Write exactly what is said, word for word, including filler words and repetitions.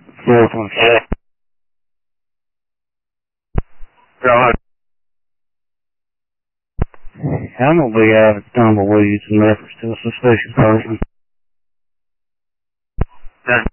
four twenty-four. Go ahead. I'm going to be out at Tumbleweeds in reference to a suspicious person. Okay.